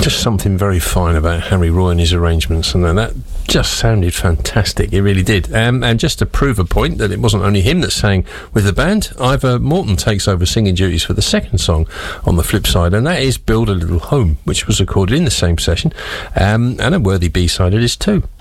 just something very fine about Harry Roy and his arrangements, and that just sounded fantastic. It really did. And just to prove a point that it wasn't only him that sang with the band, Ivor Morton takes over singing duties for the second song on the flip side, and that is Build a Little Home, which was recorded in the same session, and a worthy B-side it is too.